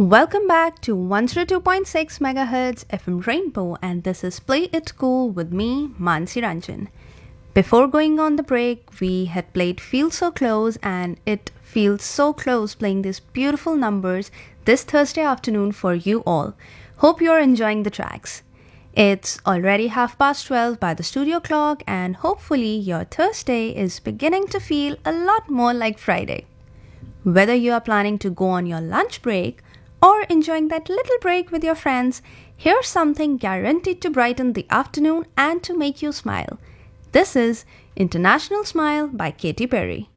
Welcome back to 102.6 MHz FM Rainbow, and this is Play It Cool with me, Mansi Ranjan. Before going on the break, we had played Feel So Close, and it feels so close playing these beautiful numbers this Thursday afternoon for you all. Hope you're enjoying the tracks. It's already 12:30 by the studio clock, and hopefully your Thursday is beginning to feel a lot more like Friday. Whether you are planning to go on your lunch break or enjoying that little break with your friends, here's something guaranteed to brighten the afternoon and to make you smile. This is International Smile by Katy Perry.